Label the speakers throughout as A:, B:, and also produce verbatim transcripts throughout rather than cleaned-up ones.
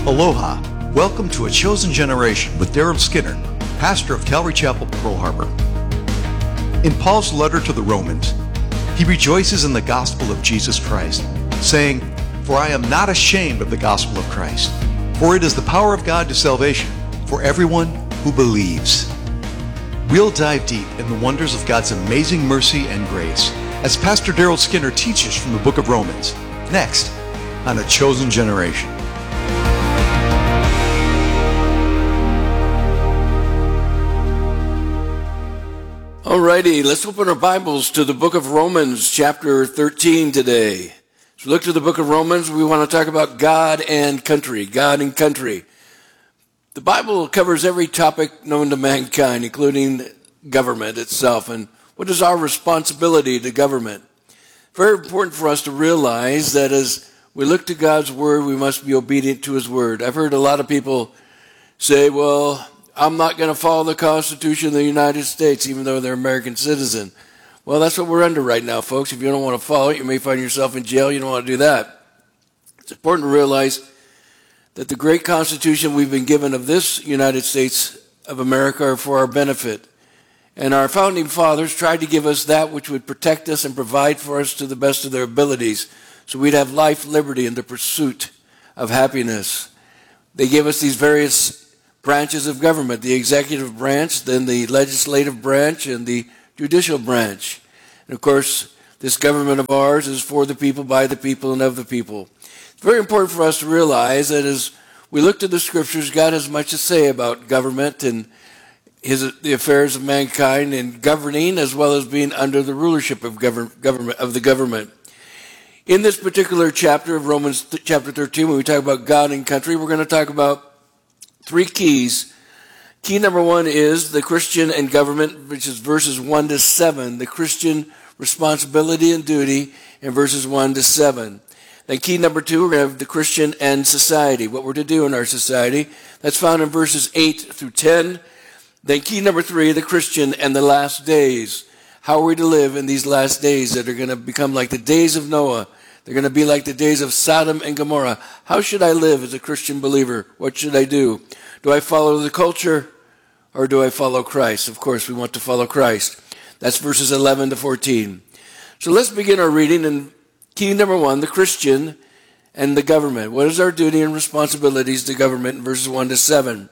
A: Aloha. Welcome to A Chosen Generation with Daryl Skinner, pastor of Calvary Chapel, Pearl Harbor. In Paul's letter to the Romans, he rejoices in the gospel of Jesus Christ, saying, "For I am not ashamed of the gospel of Christ, for it is the power of God to salvation for everyone who believes." We'll dive deep in the wonders of God's amazing mercy and grace as Pastor Daryl Skinner teaches from the book of Romans, next on A Chosen Generation.
B: Alrighty, let's open our Bibles to the book of Romans, chapter thirteen today. As we look to the book of Romans, we want to talk about God and country, God and country. The Bible covers every topic known to mankind, including government itself, and what is our responsibility to government. Very important for us to realize that as we look to God's word, we must be obedient to his word. I've heard a lot of people say, well, I'm not going to follow the Constitution of the United States, even though they're American citizen. Well, that's what we're under right now, folks. If you don't want to follow it, you may find yourself in jail. You don't want to do that. It's important to realize that the great Constitution we've been given of this United States of America are for our benefit. And our founding fathers tried to give us that which would protect us and provide for us to the best of their abilities, so we'd have life, liberty, and the pursuit of happiness. They gave us these various branches of government, the executive branch, then the legislative branch, and the judicial branch. And of course, this government of ours is for the people, by the people, and of the people. It's very important for us to realize that as we look to the scriptures, God has much to say about government and his, the affairs of mankind, and governing as well as being under the rulership of govern, government of the government. In this particular chapter of Romans th- chapter thirteen, when we talk about God and country, we're going to talk about three keys. Key number one is the Christian and government, which is verses one to seven. The Christian responsibility and duty in verses one to seven. Then key number two, we're going to have the Christian and society, what we're to do in our society. That's found in verses eight through ten. Then key number three, the Christian and the last days. How are we to live in these last days that are going to become like the days of Noah? They're going to be like the days of Sodom and Gomorrah. How should I live as a Christian believer? What should I do? Do I follow the culture or do I follow Christ? Of course, we want to follow Christ. That's verses eleven to fourteen. So let's begin our reading in key number one, the Christian and the government. What is our duty and responsibilities to government in verses one to seven?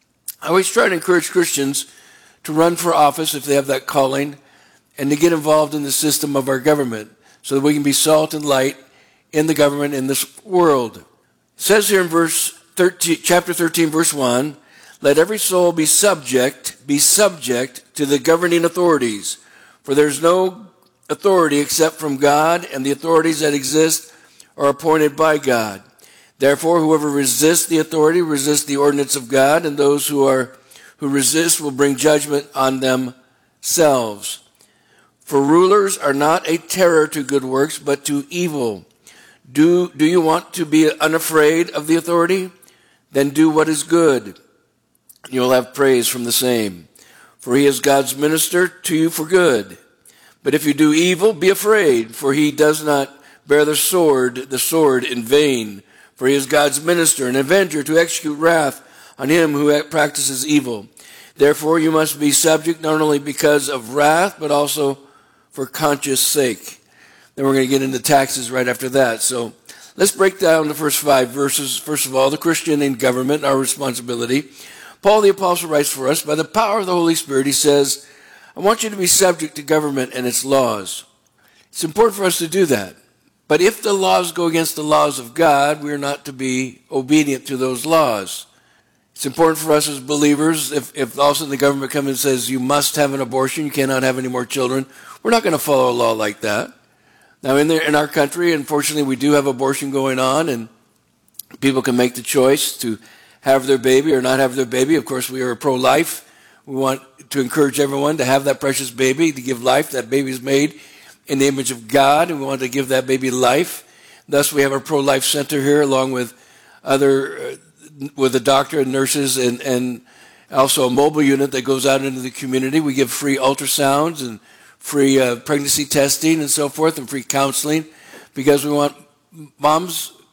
B: I always try to encourage Christians to run for office if they have that calling and to get involved in the system of our government so that we can be salt and light in the government in this world. It says here in verse thirteen, chapter thirteen, verse one, let every soul be subject, be subject to the governing authorities, for there's no authority except from God, and the authorities that exist are appointed by God. Therefore, whoever resists the authority resists the ordinance of God, and those who are who resist will bring judgment on themselves. For rulers are not a terror to good works, but to evil. Do, do you want to be unafraid of the authority? Then do what is good. You'll have praise from the same. For he is God's minister to you for good. But if you do evil, be afraid, for he does not bear the sword, the sword in vain. For he is God's minister, an avenger to execute wrath on him who practices evil. Therefore you must be subject not only because of wrath, but also for conscience sake. Then we're going to get into taxes right after that. So let's break down the first five verses. First of all, the Christian in government, our responsibility. Paul the Apostle writes for us, by the power of the Holy Spirit, he says, I want you to be subject to government and its laws. It's important for us to do that. But if the laws go against the laws of God, we're not to be obedient to those laws. It's important for us as believers, if, if also the government comes and says you must have an abortion, you cannot have any more children, we're not going to follow a law like that. Now, in, there, in our country, unfortunately, we do have abortion going on, and people can make the choice to have their baby or not have their baby. Of course, we are pro-life. We want to encourage everyone to have that precious baby, to give life. That baby is made in the image of God, and we want to give that baby life. Thus, we have our pro-life center here, along with other, uh, with a doctor and nurses, and, and also a mobile unit that goes out into the community. We give free ultrasounds and free uh, pregnancy testing and so forth, and free counseling, because we want moms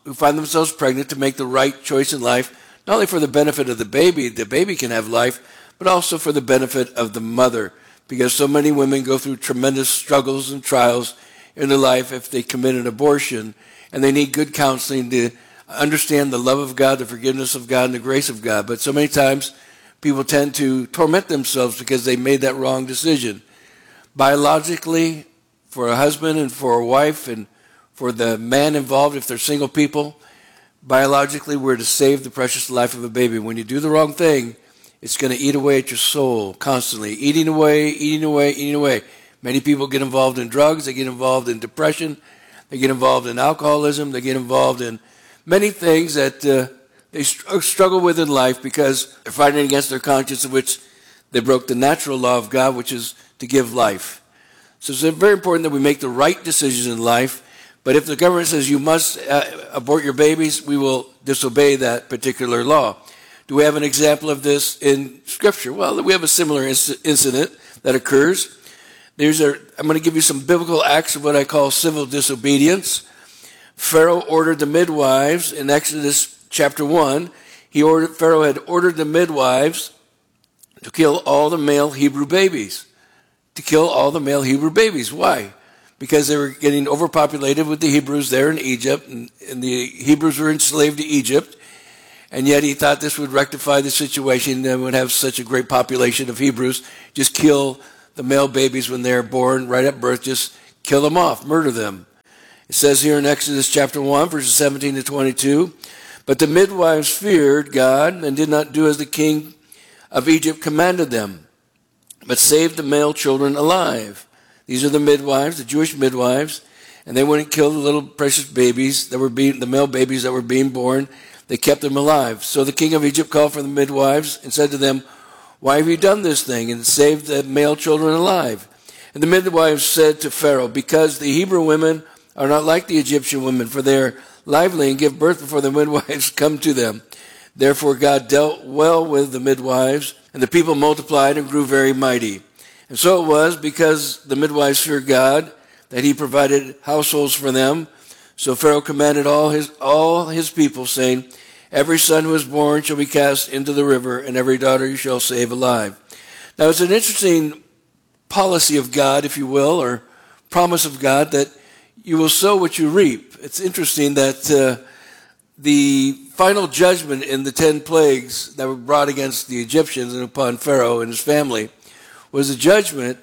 B: who find themselves pregnant to make the right choice in life, not only for the benefit of the baby, the baby can have life, but also for the benefit of the mother, because so many women go through tremendous struggles and trials in their life if they commit an abortion, and they need good counseling to understand the love of God, the forgiveness of God, and the grace of God. But so many times, people tend to torment themselves because they made that wrong decision. Biologically, for a husband and for a wife and for the man involved, if they're single people, biologically we're to save the precious life of a baby. When you do the wrong thing, it's going to eat away at your soul constantly, eating away, eating away, eating away. Many people get involved in drugs, they get involved in depression, they get involved in alcoholism, they get involved in many things that uh, they str- struggle with in life because they're fighting against their conscience, of which they broke the natural law of God, which is to give life. So it's very important that we make the right decisions in life. But if the government says you must uh, abort your babies, we will disobey that particular law. Do we have an example of this in Scripture? Well, we have a similar inc- incident that occurs. There's a, I'm going to give you some biblical acts of what I call civil disobedience. Pharaoh ordered the midwives in Exodus chapter one. He ordered, Pharaoh had ordered the midwives to kill all the male Hebrew babies. To kill all the male Hebrew babies. Why? Because they were getting overpopulated with the Hebrews there in Egypt, and, and the Hebrews were enslaved to Egypt, and yet he thought this would rectify the situation and would have such a great population of Hebrews. Just kill the male babies when they're born, right at birth, just kill them off, murder them. It says here in Exodus chapter one, verses seventeen to twenty-two, but the midwives feared God and did not do as the king of Egypt commanded them, but saved the male children alive. These are the midwives, the Jewish midwives, and they wouldn't kill the little precious babies that were being, the male babies that were being born. They kept them alive. So the king of Egypt called for the midwives and said to them, why have you done this thing and saved the male children alive? And the midwives said to Pharaoh, because the Hebrew women are not like the Egyptian women, for they are lively and give birth before the midwives come to them. Therefore God dealt well with the midwives, and the people multiplied and grew very mighty. And so it was, because the midwives feared God, that he provided households for them. So Pharaoh commanded all his all his people, saying, every son who is born shall be cast into the river, and every daughter you shall save alive. Now it's an interesting policy of God, if you will, or promise of God, that you will sow what you reap. It's interesting that uh, the final judgment in the ten plagues that were brought against the Egyptians and upon Pharaoh and his family was a judgment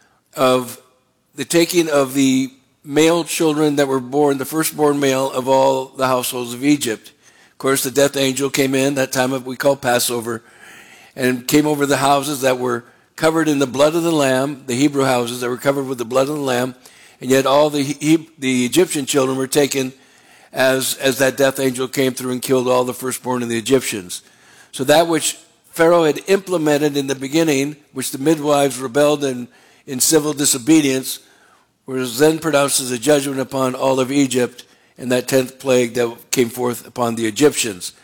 B: of the taking of the male children that were born, the firstborn male of all the households of Egypt. Of course, the death angel came in, that time of we call Passover, and came over the houses that were covered in the blood of the Lamb, the Hebrew houses that were covered with the blood of the Lamb, and yet all the he, the Egyptian children were taken as, as that death angel came through and killed all the firstborn of the Egyptians. So that which Pharaoh had implemented in the beginning, which the midwives rebelled in, in civil disobedience, was then pronounced as a judgment upon all of Egypt in that tenth plague that came forth upon the Egyptians.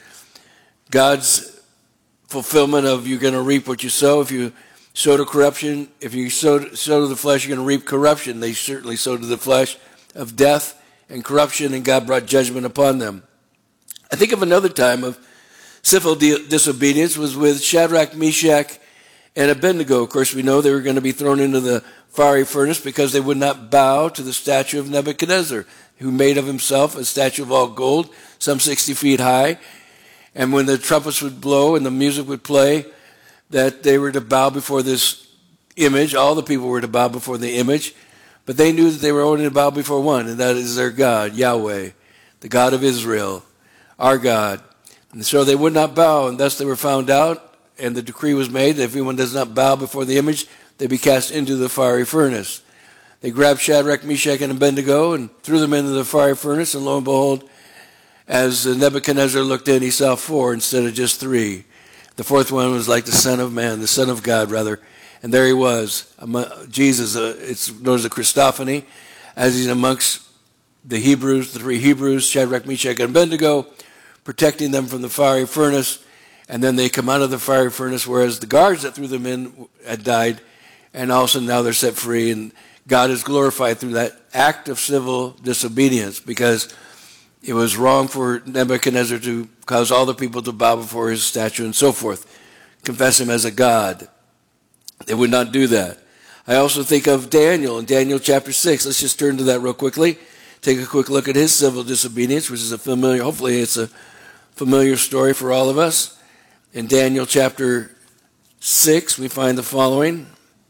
B: God's fulfillment of you're going to reap what you sow. If you sow to corruption, if you sow, sow to the flesh, you're going to reap corruption. They certainly sowed to the flesh of death and corruption, and God brought judgment upon them. I think of another time of civil disobedience was with Shadrach, Meshach, and Abednego. Of course, we know they were going to be thrown into the fiery furnace because they would not bow to the statue of Nebuchadnezzar, who made of himself a statue of all gold, some sixty feet high. And when the trumpets would blow and the music would play, that they were to bow before this image. All the people were to bow before the image. But they knew that they were only to bow before one, and that is their God, Yahweh, the God of Israel, our God. And so they would not bow, and thus they were found out, and the decree was made that if anyone does not bow before the image, they be cast into the fiery furnace. They grabbed Shadrach, Meshach, and Abednego and threw them into the fiery furnace, and lo and behold, as Nebuchadnezzar looked in, he saw four instead of just three. The fourth one was like the Son of Man, the Son of God, rather. And there he was, Jesus, uh, it's known as a Christophany, as he's amongst the Hebrews, the three Hebrews, Shadrach, Meshach, and Abednego, protecting them from the fiery furnace. And then they come out of the fiery furnace, whereas the guards that threw them in had died, and also now they're set free, and God is glorified through that act of civil disobedience, because it was wrong for Nebuchadnezzar to cause all the people to bow before his statue and so forth, confess him as a god. They would not do that. I also think of Daniel in Daniel chapter six. Let's just turn to that real quickly. Take a quick look at his civil disobedience, which is a familiar, hopefully it's a familiar story for all of us. In Daniel chapter six, we find the following.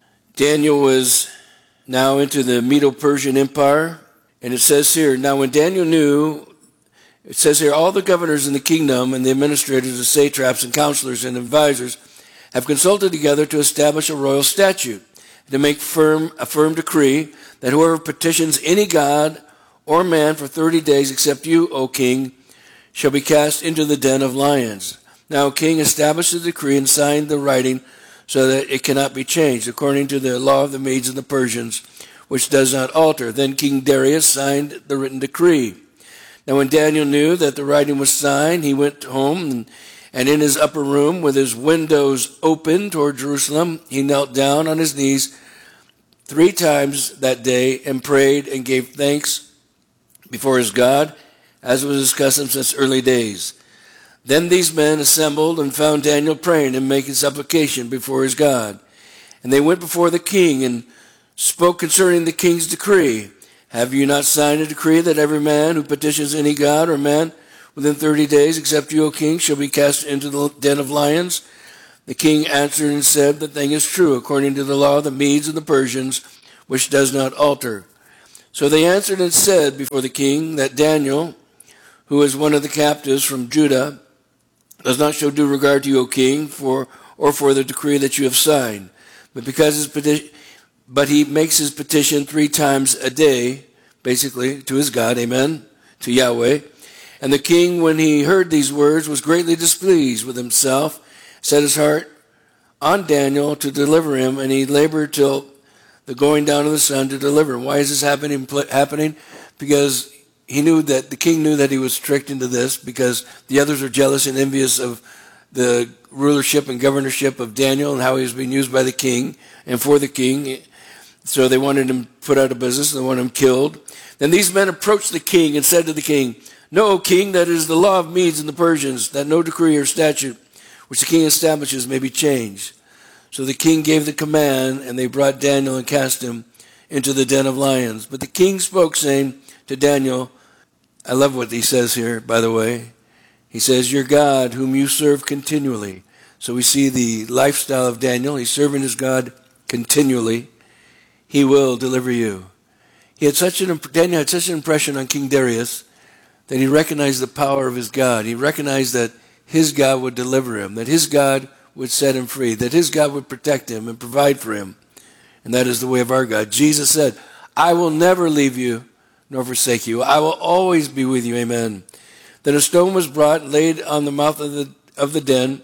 B: Daniel was now into the Medo-Persian Empire, and it says here, now when Daniel knew, it says here, all the governors in the kingdom and the administrators, the satraps and counselors and advisors have consulted together to establish a royal statute, to make firm a firm decree that whoever petitions any god or man for thirty days except you, O king, shall be cast into the den of lions. Now king established the decree and signed the writing so that it cannot be changed, according to the law of the Medes and the Persians, which does not alter. Then King Darius signed the written decree. Now when Daniel knew that the writing was signed, he went home, and, and in his upper room, with his windows open toward Jerusalem, he knelt down on his knees three times that day and prayed and gave thanks before his God, as was his custom since early days. Then these men assembled and found Daniel praying and making supplication before his God. And they went before the king and spoke concerning the king's decree. Have you not signed a decree that every man who petitions any god or man within thirty days, except you, O king, shall be cast into the den of lions? The king answered and said, the thing is true, according to the law of the Medes and the Persians, which does not alter. So they answered and said before the king that Daniel, who is one of the captives from Judah, does not show due regard to you, O king, for or for the decree that you have signed, but because his petition, but he makes his petition three times a day, basically to his God, amen, to Yahweh. And the king, when he heard these words, was greatly displeased with himself, set his heart on Daniel to deliver him, and he labored till the going down of the sun to deliver him. Why is this happening? Happening because he knew that the king knew that he was tricked into this, because the others were jealous and envious of the rulership and governorship of Daniel and how he was being used by the king and for the king. So they wanted him put out of business. They wanted him killed. Then these men approached the king and said to the king, know, O king, that it is the law of Medes and the Persians, that no decree or statute which the king establishes may be changed. So the king gave the command, and they brought Daniel and cast him into the den of lions. But the king spoke, saying to Daniel, I love what he says here, by the way. He says, your God, whom you serve continually. So we see the lifestyle of Daniel. He's serving his God continually. He will deliver you. He had such an, Daniel had such an impression on King Darius that he recognized the power of his God. He recognized that his God would deliver him, that his God would set him free, that his God would protect him and provide for him. And that is the way of our God. Jesus said, I will never leave you nor forsake you. I will always be with you. Amen. Then a stone was brought and laid on the mouth of the, of the den,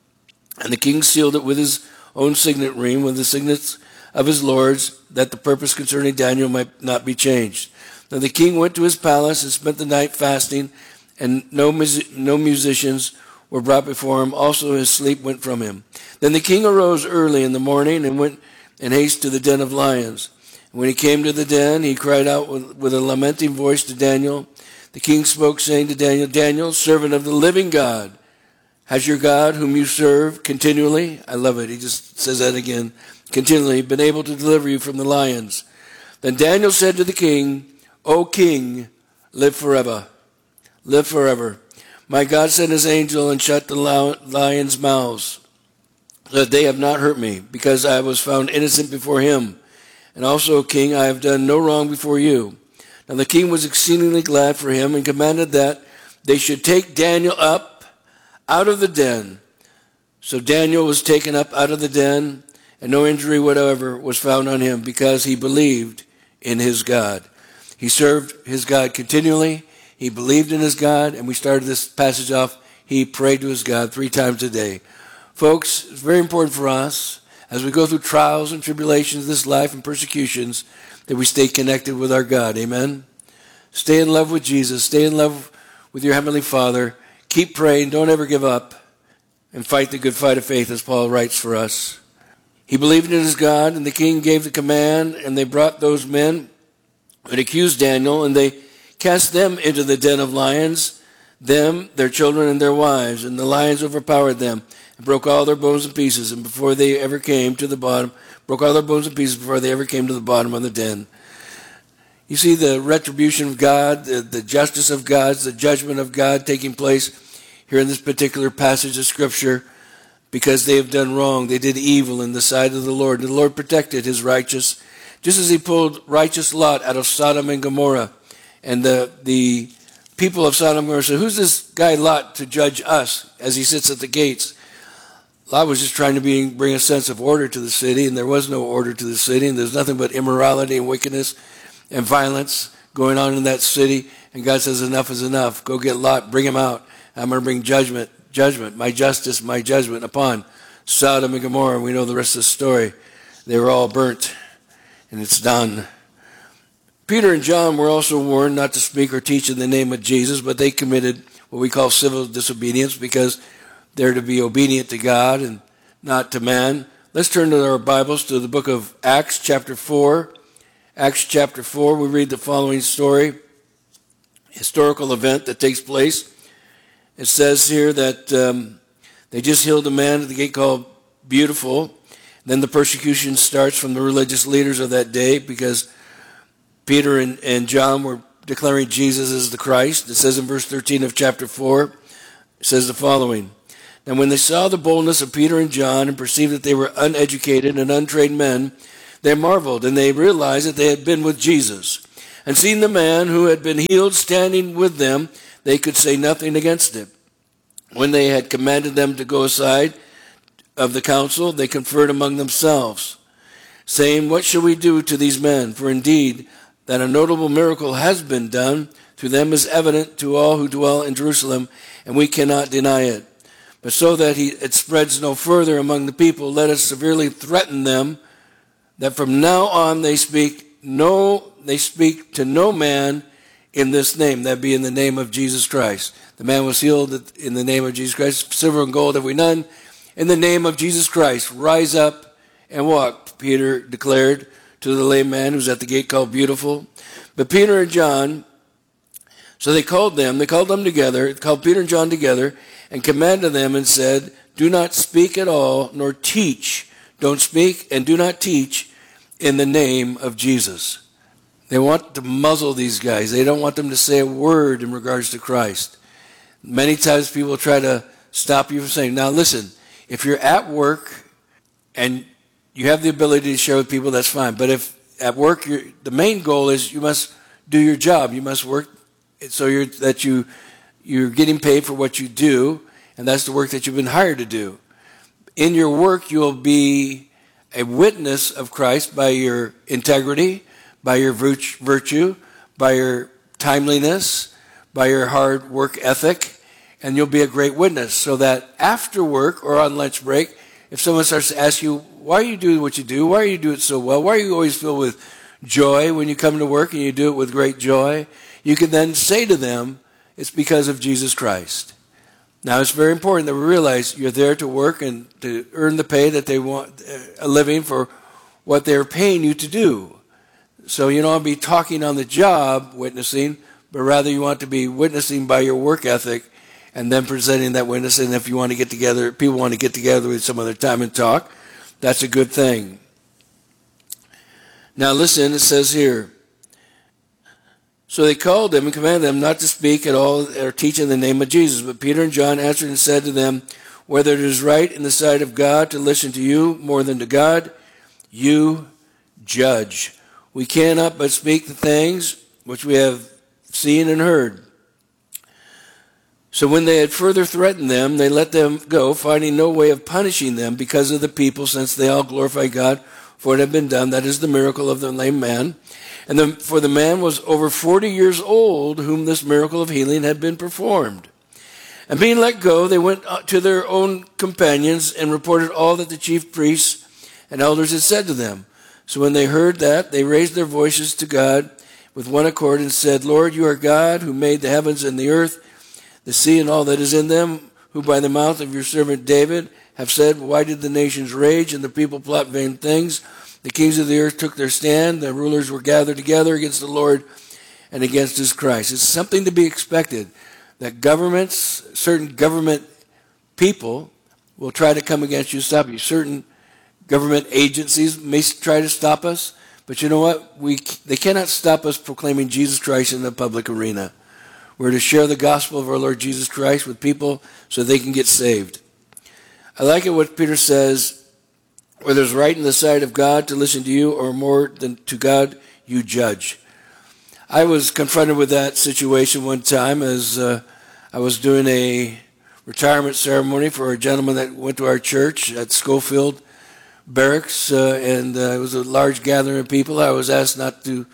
B: and the king sealed it with his own signet ring, with the signets of his lords, that the purpose concerning Daniel might not be changed. Now the king went to his palace and spent the night fasting, and no, no musicians were brought before him. Also his sleep went from him. Then the king arose early in the morning and went in haste to the den of lions. And when he came to the den, he cried out with, with a lamenting voice to Daniel. The king spoke, saying to Daniel, Daniel, servant of the living God, has your God, whom you serve continually, I love it, he just says that again, continually been able to deliver you from the lions? Then Daniel said to the king, O king, live forever. Live forever. My God sent his angel and shut the lions' mouths, so that they have not hurt me, because I was found innocent before him. And also, king, I have done no wrong before you. Now the king was exceedingly glad for him, and commanded that they should take Daniel up out of the den. So Daniel was taken up out of the den, and no injury whatever was found on him, because he believed in his God. He served his God continually. He believed in his God, and we started this passage off, he prayed to his God three times a day. Folks, it's very important for us, as we go through trials and tribulations of this life and persecutions, that we stay connected with our God. Amen? Stay in love with Jesus. Stay in love with your Heavenly Father. Keep praying. Don't ever give up. And fight the good fight of faith, as Paul writes for us. He believed in his God, and the king gave the command, and they brought those men and accused Daniel, and they cast them into the den of lions, them, their children, and their wives. And the lions overpowered them, and broke all their bones in pieces, and before they ever came to the bottom, broke all their bones in pieces before they ever came to the bottom of the den. You see the retribution of God, the, the justice of God, the judgment of God taking place here in this particular passage of Scripture, because they have done wrong. They did evil in the sight of the Lord. The Lord protected his righteous, just as he pulled righteous Lot out of Sodom and Gomorrah. And the, the people of Sodom and Gomorrah said, who's this guy Lot to judge us as he sits at the gates? Lot was just trying to be, bring a sense of order to the city, and there was no order to the city, and there's nothing but immorality and wickedness and violence going on in that city. And God says, enough is enough. Go get Lot, bring him out. I'm going to bring judgment, judgment, my justice, my judgment upon Sodom and Gomorrah. And we know the rest of the story. They were all burnt, and it's done. Peter and John were also warned not to speak or teach in the name of Jesus, but they committed what we call civil disobedience because they're to be obedient to God and not to man. Let's turn to our Bibles to the book of Acts chapter four. Acts chapter four, we read the following story, historical event that takes place. It says here that um, they just healed a man at the gate called Beautiful. Then the persecution starts from the religious leaders of that day because Peter and, and John were declaring Jesus as the Christ. It says in verse thirteen of chapter four, it says the following. And when they saw the boldness of Peter and John and perceived that they were uneducated and untrained men, they marveled, and they realized that they had been with Jesus. And seeing the man who had been healed standing with them, they could say nothing against it. When they had commanded them to go aside of the council, they conferred among themselves, saying, what shall we do to these men? For indeed, that a notable miracle has been done to them is evident to all who dwell in Jerusalem, and we cannot deny it. But so that he, it spreads no further among the people, let us severely threaten them that from now on they speak no, they speak to no man in this name, that be in the name of Jesus Christ. The man was healed in the name of Jesus Christ. Silver and gold have we none. In the name of Jesus Christ, rise up and walk, Peter declared to the lame man who's at the gate called Beautiful. But Peter and John, so they called them, they called them together, called Peter and John together, and commanded them and said, do not speak at all, nor teach. Don't speak and do not teach in the name of Jesus. They want to muzzle these guys. They don't want them to say a word in regards to Christ. Many times people try to stop you from saying, now listen, if you're at work and you have the ability to share with people, that's fine. But if at work, you're, the main goal is you must do your job. You must work so you're, that you, you're getting paid for what you do, and that's the work that you've been hired to do. In your work, you'll be a witness of Christ by your integrity, by your virtue, by your timeliness, by your hard work ethic, and you'll be a great witness. So that after work or on lunch break, if someone starts to ask you, why do you do what you do? Why do you do it so well? Why are you always filled with joy when you come to work and you do it with great joy? You can then say to them, it's because of Jesus Christ. Now, it's very important that we realize you're there to work and to earn the pay that they want, a living for what they're paying you to do. So you don't want to be talking on the job, witnessing, but rather you want to be witnessing by your work ethic and then presenting that witness. And if you want to get together, people want to get together with some other time and talk, that's a good thing. Now listen, it says here, so they called them and commanded them not to speak at all or teach in the name of Jesus. But Peter and John answered and said to them, whether it is right in the sight of God to listen to you more than to God, you judge. We cannot but speak the things which we have seen and heard. So when they had further threatened them, they let them go, finding no way of punishing them because of the people, since they all glorified God for it had been done. That is the miracle of the lame man. And the, for the man was over forty years old, whom this miracle of healing had been performed. And being let go, they went to their own companions and reported all that the chief priests and elders had said to them. So when they heard that, they raised their voices to God with one accord and said, Lord, you are God who made the heavens and the earth, the sea and all that is in them, who by the mouth of your servant David have said, why did the nations rage and the people plot vain things? The kings of the earth took their stand, the rulers were gathered together against the Lord and against his Christ. It's something to be expected that governments, certain government people will try to come against you, stop you. Certain government agencies may try to stop us, but you know what? We they cannot stop us proclaiming Jesus Christ in the public arena. We're to share the gospel of our Lord Jesus Christ with people so they can get saved. I like it what Peter says, whether it's right in the sight of God to listen to you or more than to God, you judge. I was confronted with that situation one time as uh, I was doing a retirement ceremony for a gentleman that went to our church at Schofield Barracks, uh, and uh, it was a large gathering of people. I was asked not to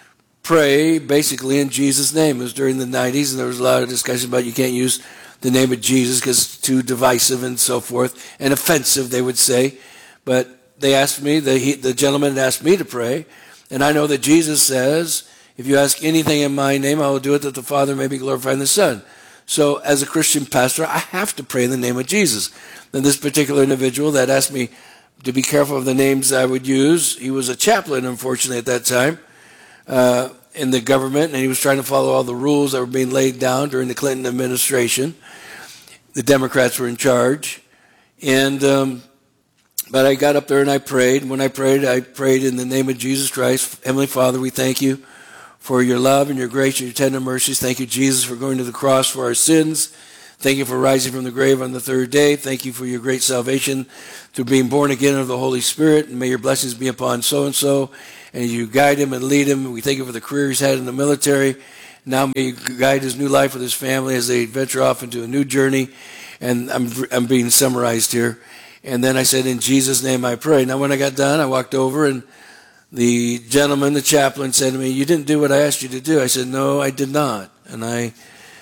B: pray, basically, in Jesus' name. It was during the nineties, and there was a lot of discussion about you can't use the name of Jesus because it's too divisive and so forth, and offensive, they would say. But they asked me, the, he, the gentleman asked me to pray, and I know that Jesus says, if you ask anything in my name, I will do it that the Father may be glorified in the Son. So as a Christian pastor, I have to pray in the name of Jesus. And this particular individual that asked me to be careful of the names I would use, he was a chaplain, unfortunately, at that time, uh, in the government, and he was trying to follow all the rules that were being laid down during the Clinton administration. The Democrats were in charge. And um, but I got up there and I prayed. When I prayed, I prayed in the name of Jesus Christ. Heavenly Father, we thank you for your love and your grace and your tender mercies. Thank you, Jesus, for going to the cross for our sins. Thank you for rising from the grave on the third day. Thank you for your great salvation through being born again of the Holy Spirit. And may your blessings be upon so-and-so. And you guide him and lead him. We thank you for the career he's had in the military. Now may you guide his new life with his family as they venture off into a new journey. And I'm, I'm being summarized here. And then I said, in Jesus' name I pray. Now when I got done, I walked over and the gentleman, the chaplain, said to me, you didn't do what I asked you to do. I said, no, I did not. And I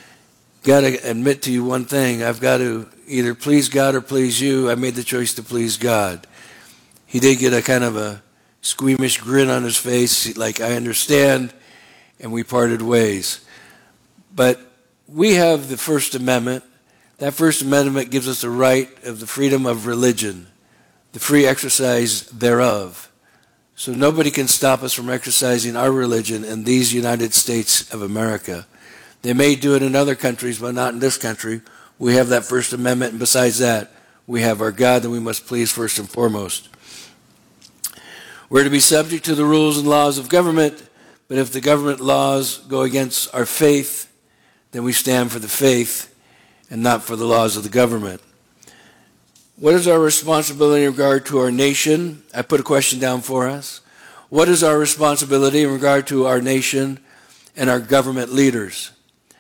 B: got to admit to you one thing. I've got to either please God or please you. I made the choice to please God. He did get a kind of a squeamish grin on his face, like, I understand, and we parted ways. But we have the First Amendment. That First Amendment gives us the right of the freedom of religion, the free exercise thereof. So nobody can stop us from exercising our religion in these United States of America. They may do it in other countries, but not in this country. We have that First Amendment, and besides that, we have our God that we must please first and foremost. We're to be subject to the rules and laws of government, but if the government laws go against our faith, then we stand for the faith and not for the laws of the government. What is our responsibility in regard to our nation? I put a question down for us. What is our responsibility in regard to our nation and our government leaders?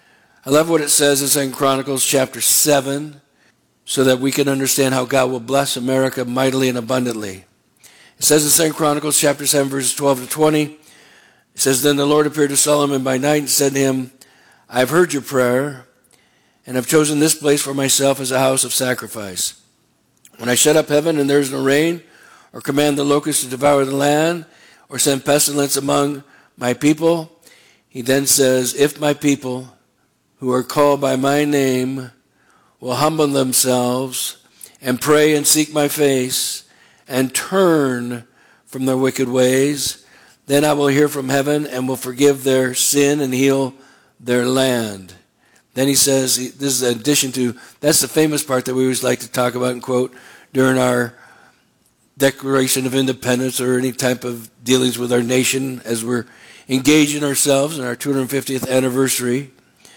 B: I love what it says in Second Chronicles chapter seven, so that we can understand how God will bless America mightily and abundantly. It says in Second Chronicles chapter seven, verses twelve to twenty, it says, then the Lord appeared to Solomon by night and said to him, I have heard your prayer, and have chosen this place for myself as a house of sacrifice. When I shut up heaven and there is no rain, or command the locusts to devour the land, or send pestilence among my people, he then says, if my people who are called by my name will humble themselves and pray and seek my face and turn from their wicked ways, then I will hear from heaven and will forgive their sin and heal their land. Then he says, this is in addition to, that's the famous part that we always like to talk about and quote during our Declaration of Independence or any type of dealings with our nation as we're engaging ourselves in our two hundred fiftieth anniversary.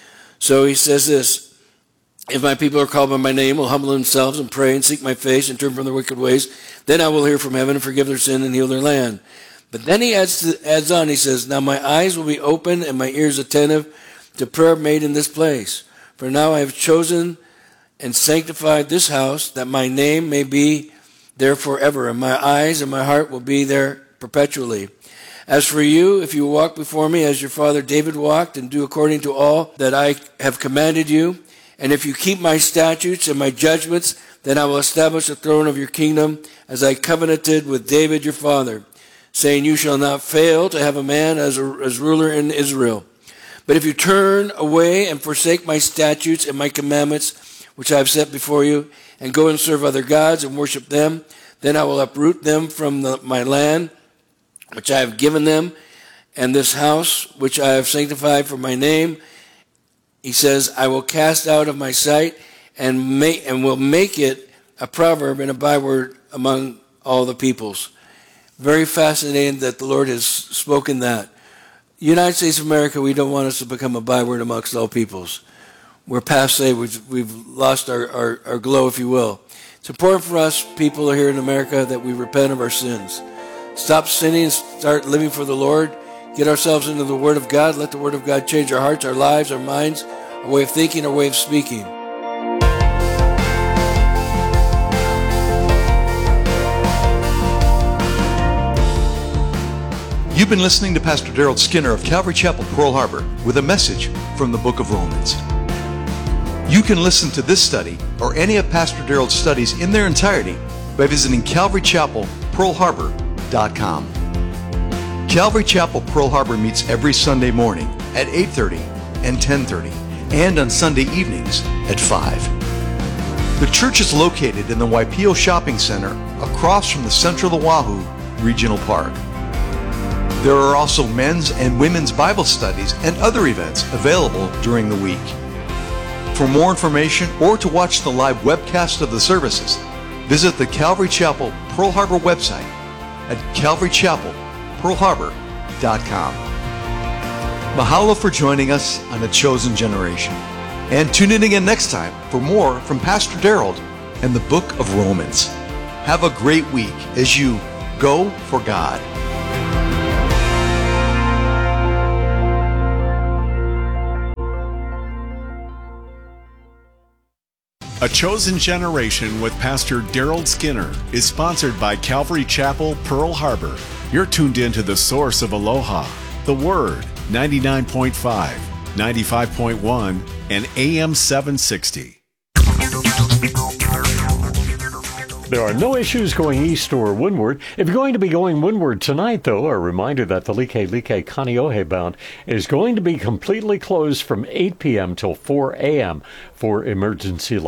B: So he says this, if my people are called by my name, will humble themselves and pray and seek my face and turn from their wicked ways, then I will hear from heaven and forgive their sin and heal their land. But then he adds, to, adds on, he says, now my eyes will be open and my ears attentive to prayer made in this place. For now I have chosen and sanctified this house, that my name may be there forever, and my eyes and my heart will be there perpetually. As for you, if you walk before me as your father David walked, and do according to all that I have commanded you, and if you keep my statutes and my judgments, then I will establish the throne of your kingdom, as I covenanted with David your father, saying, you shall not fail to have a man as, a, as ruler in Israel. But if you turn away and forsake my statutes and my commandments, which I have set before you, and go and serve other gods and worship them, then I will uproot them from the, my land, which I have given them, And this house, which I have sanctified for my name, he says, I will cast out of my sight and make, and will make it a proverb and a byword among all the peoples. Very fascinating that the Lord has spoken that. United States of America, we don't want us to become a byword amongst all peoples. We're passé, we've, we've lost our, our, our glow, if you will. It's important for us, people here in America, that we repent of our sins. Stop sinning, start living for the Lord. Get ourselves into the Word of God. Let the Word of God change our hearts, our lives, our minds, our way of thinking, our way of speaking.
A: You've been listening to Pastor Daryl Skinner of Calvary Chapel, Pearl Harbor, with a message from the book of Romans. You can listen to this study or any of Pastor Daryl's studies in their entirety by visiting calvary chapel pearl harbor dot com. Calvary Chapel, Pearl Harbor meets every Sunday morning at eight thirty and ten thirty, and on Sunday evenings at five. The church is located in the Waipio Shopping Center across from the Central Oahu Regional Park. There are also men's and women's Bible studies and other events available during the week. For more information or to watch the live webcast of the services, visit the Calvary Chapel Pearl Harbor website at calvary chapel pearl harbor dot com. Mahalo for joining us on A Chosen Generation. And tune in again next time for more from Pastor Daryl and the book of Romans. Have a great week as you go for God.
C: A Chosen Generation with Pastor Daryl Skinner is sponsored by Calvary Chapel, Pearl Harbor. You're tuned in to the source of Aloha, the Word, ninety-nine point five, ninety-five point one, and A M seven sixty.
D: There are no issues going east or windward. If you're going to be going windward tonight, though, a reminder that the Like Like Kaneohe bound is going to be completely closed from eight p.m. till four a.m. for emergency